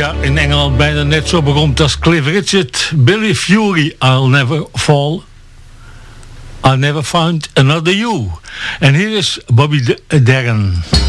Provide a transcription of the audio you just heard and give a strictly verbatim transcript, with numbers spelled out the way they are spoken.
Ja, in Engeland bijna net zo beroemd als Cliff Richard. Billy Fury, I'll Never Fall. I'll Never Find Another You. En hier is Bobby Darin.